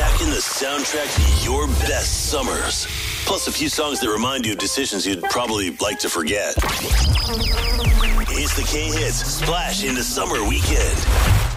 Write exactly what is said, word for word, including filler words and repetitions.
Tracking the soundtrack to your best summers. Plus a few songs that remind you of decisions you'd probably like to forget. It's the K-Hits Splash into Summer Weekend.